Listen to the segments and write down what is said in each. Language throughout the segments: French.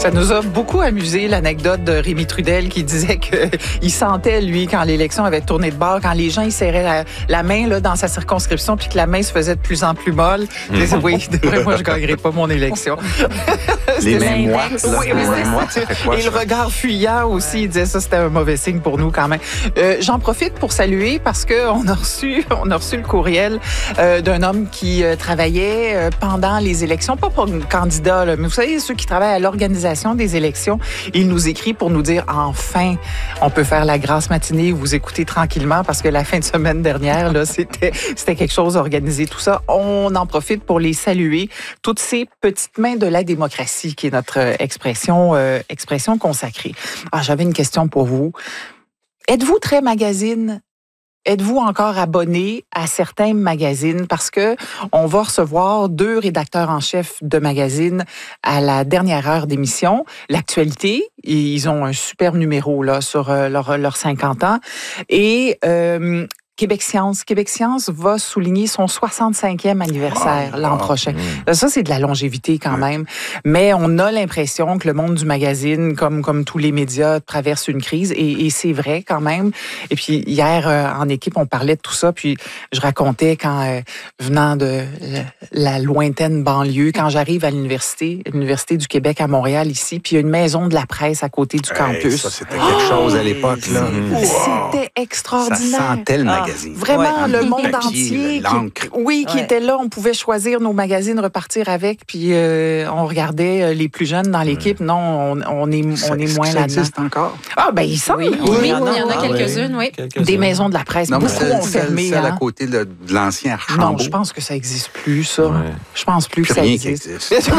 Ça nous a beaucoup amusé, l'anecdote de Rémi Trudel qui disait qu'il sentait, lui, quand l'élection avait tourné de bord, quand les gens ils serraient la main là, dans sa circonscription puis que la main se faisait de plus en plus molle. Il disait, oui, moi, je ne gagnerai pas mon élection. Les mains moites. Oui, et le regard fuyant aussi, il disait ça, c'était un mauvais signe pour nous quand même. J'en profite pour saluer parce qu'on a reçu le courriel d'un homme qui travaillait pendant les élections, pas pour candidat, là, mais vous savez, ceux qui travaillent à l'organisation des élections. Il nous écrit pour nous dire, enfin, on peut faire la grasse matinée, vous écoutez tranquillement, parce que la fin de semaine dernière, là, c'était quelque chose organisé, tout ça. On en profite pour les saluer, toutes ces petites mains de la démocratie, qui est notre expression consacrée. Ah, j'avais une question pour vous. Êtes-vous très magazine? Êtes-vous encore abonné à certains magazines? Parce que on va recevoir 2 rédacteurs en chef de magazines à la dernière heure d'émission. L'actualité, ils ont un super numéro là sur leurs 50 ans. Et Québec Science va souligner son 65e anniversaire l'an prochain. Ça, c'est de la longévité quand même. Mais on a l'impression que le monde du magazine, comme tous les médias, traverse une crise. Et c'est vrai quand même. Et puis hier, en équipe, on parlait de tout ça. Puis je racontais quand, venant de la lointaine banlieue, quand j'arrive à l'Université du Québec à Montréal, ici, puis il y a une maison de la presse à côté du campus. Ça, c'était quelque chose à l'époque, là. C'était extraordinaire. Ça sentait le magazine. Vraiment, le monde papier, entier qui était là. On pouvait choisir nos magazines, repartir avec, puis on regardait les plus jeunes dans l'équipe. Non, on est moins là-dedans. Ça existe encore? Ah, ben il semble. Oui, il y en a quelques-unes, oui. Des maisons de la presse, Non, beaucoup ont fermé. Celle à côté de l'ancien Archambault. Non, je pense que ça n'existe plus, ça. Ouais. Je pense plus que ça rien existe. Qui existe.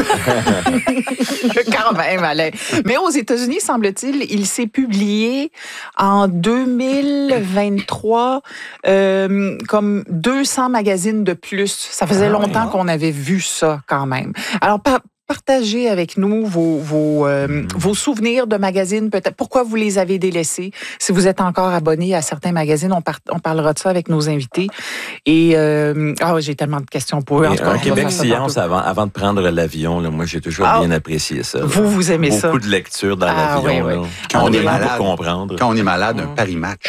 Quand même, Alain. Mais aux États-Unis, semble-t-il, il s'est publié en 2023 comme 200 magazines de plus. Ça faisait longtemps qu'on avait vu ça quand même. Alors, partagez avec nous vos souvenirs de magazines, peut-être. Pourquoi vous les avez délaissés? Si vous êtes encore abonné à certains magazines, on parlera de ça avec nos invités. Et j'ai tellement de questions pour eux. En tout cas, Québec Science, avant de prendre l'avion, là, moi, j'ai toujours bien apprécié ça. Là. Vous aimez ça? Beaucoup de lecture dans l'avion. Oui. Quand on est malade, pour comprendre. Quand on est malade, un Paris Match.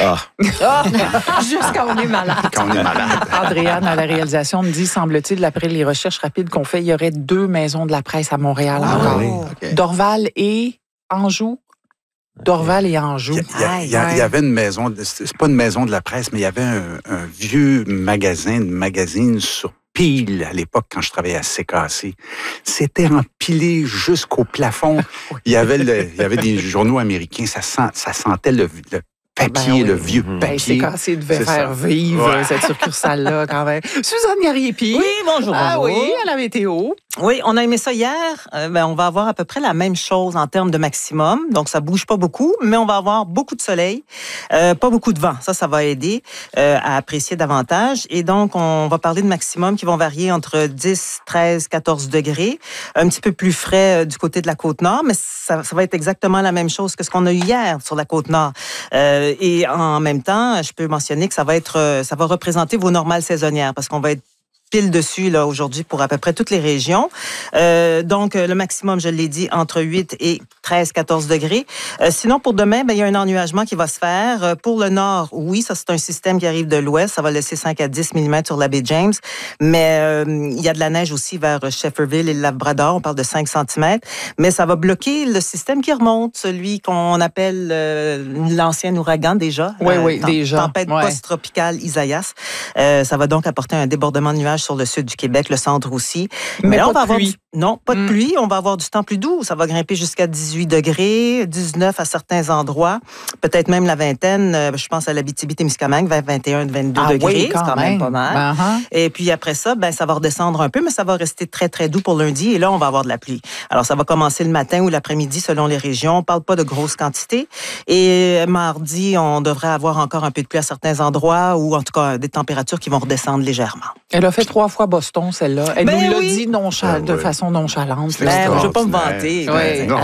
Juste quand on est malade. Quand on est malade. Andréane, à la réalisation, me dit, semble-t-il, après les recherches rapides qu'on fait, il y aurait 2 maisons de la presse à Montréal encore. Oui. Okay. Dorval et Anjou. Dorval et Anjou. Il y avait une maison, c'est pas une maison de la presse, mais il y avait un vieux magazine sur pile à l'époque quand je travaillais à CKC. C'était empilé jusqu'au plafond. Il y avait des journaux américains, ça sentait le papier, le vieux papier. CKC devait faire vivre cette succursale-là quand même. Suzanne Gariepi. Oui, bonjour. Ah oui, à la météo. Oui, on a aimé ça hier. On va avoir à peu près la même chose en termes de maximum. Donc, ça bouge pas beaucoup, mais on va avoir beaucoup de soleil, pas beaucoup de vent. Ça va aider à apprécier davantage. Et donc, on va parler de maximum qui vont varier entre 10, 13, 14 degrés. Un petit peu plus frais du côté de la Côte-Nord, mais ça va être exactement la même chose que ce qu'on a eu hier sur la Côte-Nord. Et en même temps, je peux mentionner que ça va représenter vos normales saisonnières parce qu'on va être pile dessus là aujourd'hui pour à peu près toutes les régions. Donc, le maximum, je l'ai dit, entre 8 et 13, 14 degrés. Sinon, pour demain, il y a un ennuagement qui va se faire. Pour le nord, oui, ça, c'est un système qui arrive de l'ouest. Ça va laisser 5 à 10 mm sur la baie James. Mais il y a de la neige aussi vers Shefferville et le Labrador. On parle de 5 cm. Mais ça va bloquer le système qui remonte, celui qu'on appelle l'ancien ouragan déjà. Oui, déjà. Tempête post-tropicale Isaias. Ça va donc apporter un débordement de nuages sur le sud du Québec, le centre aussi. Mais là, pas on va de avoir pluie. Non, pas de pluie. On va avoir du temps plus doux. Ça va grimper jusqu'à 18 degrés, 19 à certains endroits, peut-être même la vingtaine. Je pense à l'Abitibi-Témiscamingue, 21, 22 degrés. Oui, c'est quand même pas mal. Et puis après ça, ça va redescendre un peu, mais ça va rester très, très doux pour lundi. Et là, on va avoir de la pluie. Alors, ça va commencer le matin ou l'après-midi selon les régions. On ne parle pas de grosses quantités. Et mardi, on devrait avoir encore un peu de pluie à certains endroits ou en tout cas des températures qui vont redescendre légèrement. Elle a fait 3 fois Boston, celle-là. Elle nous l'a dit de façon nonchalante. Je ne veux pas me vanter. Non.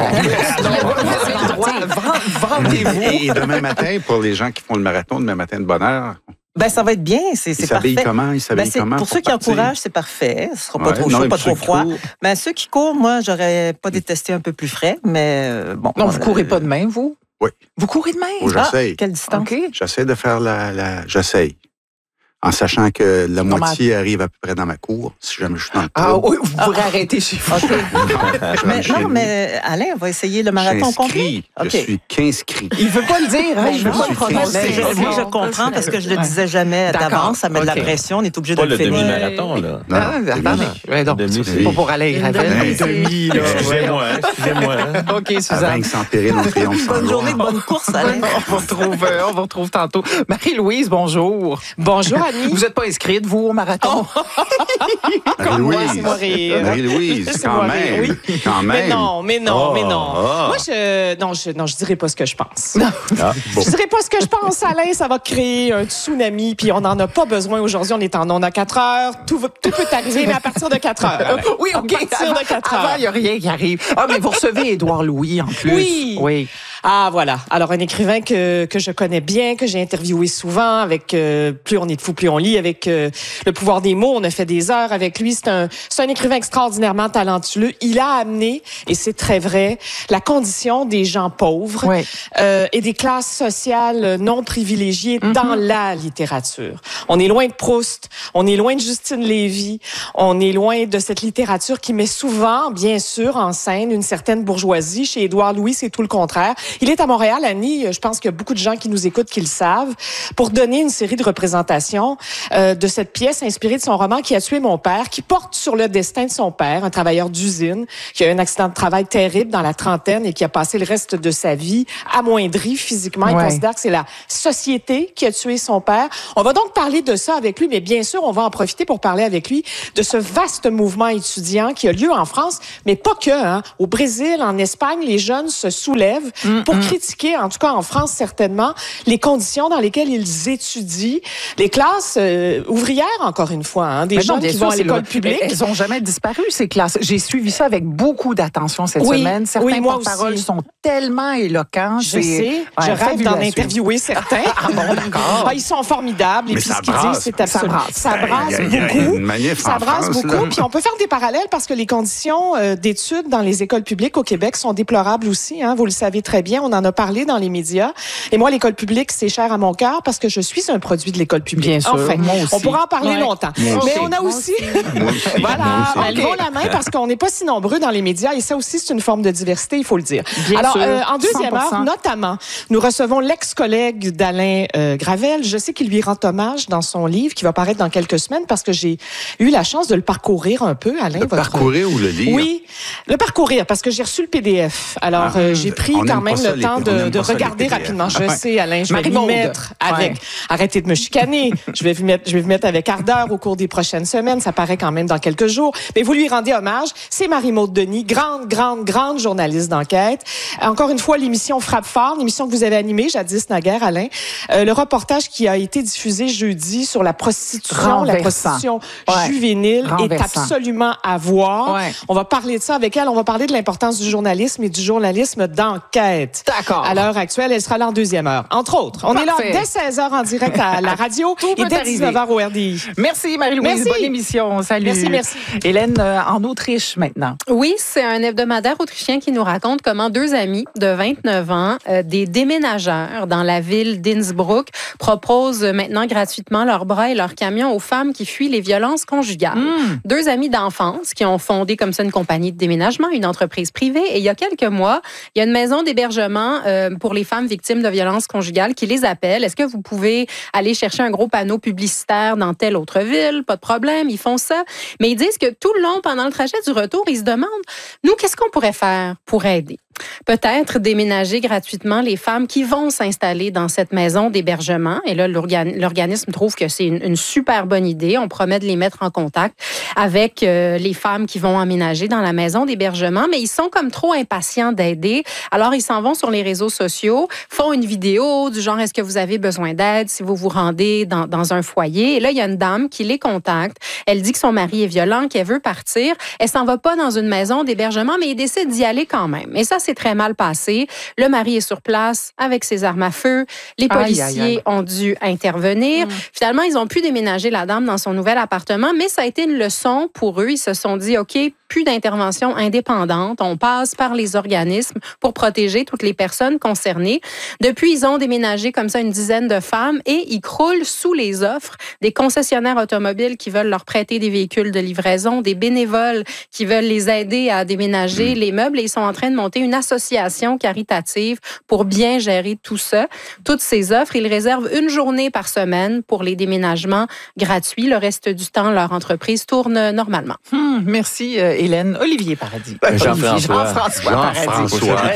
Vantez-vous. Et demain matin, pour les gens qui font le marathon, demain matin de bonne heure, Ben, ça va être bien, c'est parfait. Il s'habille comment? Pour ceux qui encouragent, c'est parfait. Ce sera pas trop chaud, pas trop froid. Mais ceux qui courent, moi, j'aurais pas détesté un peu plus frais, mais bon. Non, vous courez pas de main, vous? Oui. Vous courez de main? Oh, j'essaye. Quelle distance? Okay. J'essaie de faire j'essaye. En sachant que la moitié arrive à peu près dans ma cour, si jamais je suis dans le Ah oui, vous pourrez arrêter chez vous. Okay. mais Alain va essayer le marathon complet. Je suis qu'inscrit. Il veut pas le dire, hein? Je veux pas le prononcer. Moi, je comprends parce que je le disais jamais d'avance. Ça met de la pression. On est obligé de le finir. Pas le demi-marathon, là. Attendez. C'est pas pour aller Gravel. Demi, là. Excusez-moi. OK, Suzanne. Avec sans péril, on triomphe sans Bonne journée, bonne course, Alain. On vous retrouve tantôt. Marie-Louise, bonjour. Bonjour, Annie. Vous n'êtes pas inscrite, vous, au marathon? Marie-Louise, quand même. Oui. Quand même. Mais non. Moi, je dirais pas ce que je pense. Bon. Je dirais pas ce que je pense, Alain. Ça va créer un tsunami, puis on n'en a pas besoin aujourd'hui. On est en ondes à 4 heures. Tout peut arriver, mais à partir de 4 heures. Alain. Oui, OK. À partir de 4 heures. Avant, il n'y a rien qui arrive. Ah, mais vous recevez Édouard Louis, en plus. Oui. Ah, voilà. Alors, un écrivain que je connais bien, que j'ai interviewé souvent, avec Plus on est de fou, plus on lit, avec Le pouvoir des mots. On a fait des heures avec lui. C'est un écrivain extraordinairement talentueux. Il a amené, et c'est très vrai, la condition des gens pauvres et des classes sociales non privilégiées dans la littérature. On est loin de Proust, on est loin de Justine Lévy, on est loin de cette littérature qui met souvent, bien sûr, en scène une certaine bourgeoisie. Chez Édouard Louis, c'est tout le contraire. Il est à Montréal, Annie, je pense qu'il y a beaucoup de gens qui nous écoutent qui le savent, pour donner une série de représentations de cette pièce inspirée de son roman Qui a tué mon père, qui porte sur le destin de son père, un travailleur d'usine, qui a eu un accident de travail terrible dans la trentaine et qui a passé le reste de sa vie amoindri physiquement. Il considère que c'est la société qui a tué son père. On va donc parler de ça avec lui, mais bien sûr, on va en profiter pour parler avec lui de ce vaste mouvement étudiant qui a lieu en France, mais pas que. Au Brésil, en Espagne, les jeunes se soulèvent pour critiquer, en tout cas en France certainement, les conditions dans lesquelles ils étudient. Les classes ouvrières, encore une fois, des jeunes qui vont à l'école publique. Elles n'ont jamais disparu, ces classes. J'ai suivi ça avec beaucoup d'attention cette semaine. Certains porte-paroles sont tellement éloquents. Je sais. Je rêve d'en interviewer certains. Ah bon, d'accord. Ils sont formidables. Et puis, ce qu'ils disent, c'est absolument... Ça brasse beaucoup. Ça brasse beaucoup. Puis, on peut faire des parallèles parce que les conditions d'études dans les écoles publiques au Québec sont déplorables aussi. Vous le savez très bien. On en a parlé dans les médias. Et moi, l'école publique, c'est cher à mon cœur parce que je suis un produit de l'école publique. Bien sûr. Enfin, moi aussi. On pourra en parler longtemps. Mais on a aussi... Voilà. Moi aussi. Levons la main parce qu'on n'est pas si nombreux dans les médias et ça aussi, c'est une forme de diversité, il faut le dire. Alors, en deuxième heure, notamment, nous recevons l'ex-collègue d'Alain Gravel. Je sais qu'il lui rend hommage dans son livre qui va paraître dans quelques semaines parce que j'ai eu la chance de le parcourir un peu, Alain. Parcourir ou le lire? Oui, le parcourir parce que j'ai reçu le PDF. Alors, j'ai pris quand même le temps de regarder rapidement. Je sais, Alain, je vais m'y mettre avec... Arrêtez de me chicaner. Je vais vous mettre avec ardeur au cours des prochaines semaines. Ça paraît quand même dans quelques jours. Mais vous lui rendez hommage. C'est Marie-Maude Denis, grande journaliste d'enquête. Encore une fois, l'émission Frappe fort, l'émission que vous avez animée jadis naguère, Alain. Le reportage qui a été diffusé jeudi sur la prostitution, la prostitution juvénile est absolument à voir. On va parler de ça avec elle. On va parler de l'importance du journalisme et du journalisme d'enquête. D'accord. À l'heure actuelle, elle sera là en deuxième heure. Entre autres, on est là dès 16h en direct à la radio et dès 19h au RDI. Merci Marie-Louise, bonne émission. Salut. Merci. Hélène, en Autriche maintenant. Oui, c'est un hebdomadaire autrichien qui nous raconte comment deux amis de 29 ans, des déménageurs dans la ville d'Innsbruck, proposent maintenant gratuitement leurs bras et leurs camions aux femmes qui fuient les violences conjugales. Deux amis d'enfance qui ont fondé comme ça une compagnie de déménagement, une entreprise privée. Et il y a quelques mois, il y a une maison d'hébergement pour les femmes victimes de violences conjugales qui les appelle. Est-ce que vous pouvez aller chercher un gros panneau publicitaire dans telle autre ville? Pas de problème, ils font ça. Mais ils disent que tout le long, pendant le trajet du retour, ils se demandent, nous, qu'est-ce qu'on pourrait faire pour aider? Peut-être déménager gratuitement les femmes qui vont s'installer dans cette maison d'hébergement. Et là, l'organisme trouve que c'est une super bonne idée. On promet de les mettre en contact avec les femmes qui vont emménager dans la maison d'hébergement, mais ils sont comme trop impatients d'aider. Alors, ils s'en vont sur les réseaux sociaux, font une vidéo du genre, est-ce que vous avez besoin d'aide si vous vous rendez dans un foyer? Et là, il y a une dame qui les contacte. Elle dit que son mari est violent, qu'elle veut partir. Elle s'en va pas dans une maison d'hébergement, mais elle décide d'y aller quand même. Et ça, c'est s'est très mal passé. Le mari est sur place avec ses armes à feu. Les policiers ont dû intervenir. Finalement, ils ont pu déménager la dame dans son nouvel appartement, mais ça a été une leçon pour eux. Ils se sont dit, OK, plus d'intervention indépendante. On passe par les organismes pour protéger toutes les personnes concernées. Depuis, ils ont déménagé comme ça une dizaine de femmes et ils croulent sous les offres des concessionnaires automobiles qui veulent leur prêter des véhicules de livraison, des bénévoles qui veulent les aider à déménager les meubles et ils sont en train de monter une association caritative pour bien gérer tout ça. Toutes ces offres, ils réservent une journée par semaine pour les déménagements gratuits. Le reste du temps, leur entreprise tourne normalement. Merci, Hélène. Olivier Paradis. Jean-François. Paradis.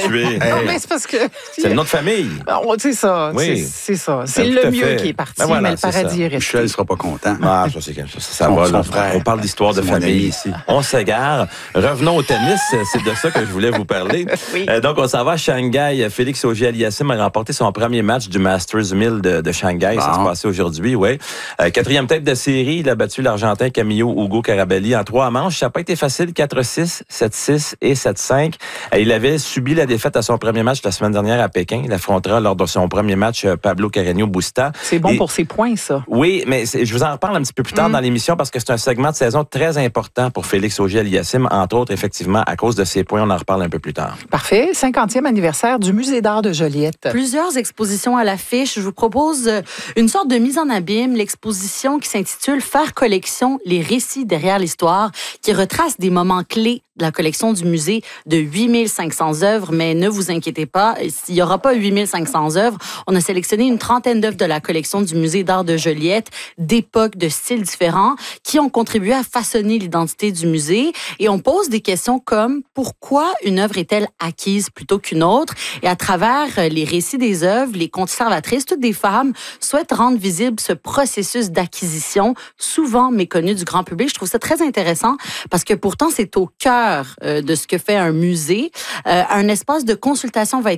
C'est parce que... C'est notre famille. C'est ça. Oui. C'est ça. C'est le mieux qui est parti, mais le Paradis est resté. Michel ne sera pas content. Ah, ça va. Là, on parle d'histoire de famille ici. On s'égare. Revenons au tennis. C'est de ça que je voulais vous parler. Oui. Donc, on s'en va à Shanghai. Félix Auger-Aliassime a remporté son premier match du Masters 1000 de Shanghai. Ça se passait aujourd'hui, oui. Quatrième tête de série, il a battu l'Argentin Camillo Hugo Carabelli en 3 manches. Ça n'a pas été facile. 4-6, 7-6 et 7-5. Il avait subi la défaite à son premier match la semaine dernière à Pékin. Il affrontera lors de son premier match Pablo Carreño Busta. C'est bon pour ses points, ça. Oui, mais je vous en reparle un petit peu plus tard dans l'émission parce que c'est un segment de saison très important pour Félix Auger-Aliassime, entre autres, effectivement, à cause de ses points. On en reparle un peu plus tard. Parfait. 50e anniversaire du Musée d'art de Joliette. Plusieurs expositions à l'affiche. Je vous propose une sorte de mise en abîme, l'exposition qui s'intitule « Faire collection, les récits derrière l'histoire », qui retrace des moments clés de la collection du musée de 8500 œuvres, mais ne vous inquiétez pas, il n'y aura pas 8500 œuvres. On a sélectionné une trentaine d'œuvres de la collection du Musée d'art de Joliette, d'époques, de styles différents, qui ont contribué à façonner l'identité du musée. Et on pose des questions comme pourquoi une œuvre est-elle acquise plutôt qu'une autre? Et à travers les récits des œuvres, les conservatrices, toutes des femmes, souhaitent rendre visible ce processus d'acquisition, souvent méconnu du grand public. Je trouve ça très intéressant parce que pourtant, c'est au cœur de ce que fait un musée. Un espace de consultation va être